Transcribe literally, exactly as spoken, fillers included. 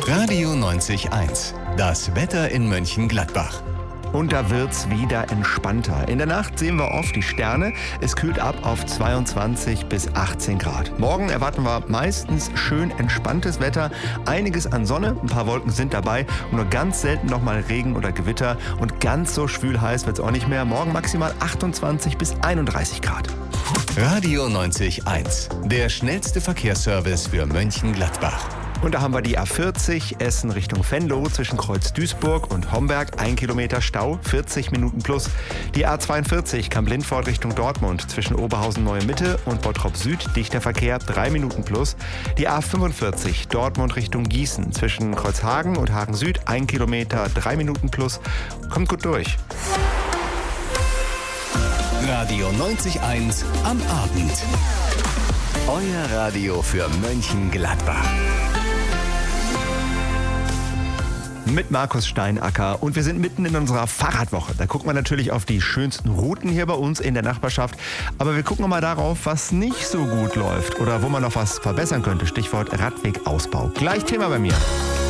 Radio neunzig eins. Das Wetter in Mönchengladbach. Und da wird's wieder entspannter. In der Nacht sehen wir oft die Sterne. Es kühlt ab auf zweiundzwanzig bis achtzehn Grad. Morgen erwarten wir meistens schön entspanntes Wetter. Einiges an Sonne, ein paar Wolken sind dabei. Und nur ganz selten nochmal Regen oder Gewitter. Und ganz so schwül heiß wird's auch nicht mehr. Morgen maximal achtundzwanzig bis einunddreißig Grad. Radio neunzig eins. Der schnellste Verkehrsservice für Mönchengladbach. Und da haben wir die A vierzig Essen Richtung Venlo zwischen Kreuz Duisburg und Homberg. Ein Kilometer Stau, vierzig Minuten plus. Die A zweiundvierzig Kamp-Lindfort Richtung Dortmund zwischen Oberhausen Neue Mitte und Bottrop Süd. Dichter Verkehr, drei Minuten plus. Die A fünfundvierzig Dortmund Richtung Gießen zwischen Kreuzhagen und Hagen Süd. Ein Kilometer, drei Minuten plus. Kommt gut durch. Radio neunzig eins am Abend. Euer Radio für Mönchengladbach. Mit Markus Steinacker und wir sind mitten in unserer Fahrradwoche. Da gucken wir natürlich auf die schönsten Routen hier bei uns in der Nachbarschaft. Aber wir gucken mal darauf, was nicht so gut läuft oder wo man noch was verbessern könnte. Stichwort Radwegausbau. Gleich Thema bei mir.